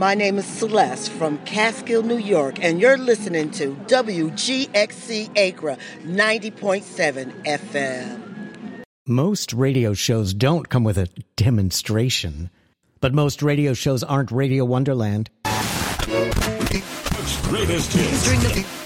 My name is Celeste from Catskill, New York, and you're listening to WGXC Acra 90.7 FM. Most radio shows don't come with a demonstration, but most radio shows aren't Radio Wonderland. Greatest hits.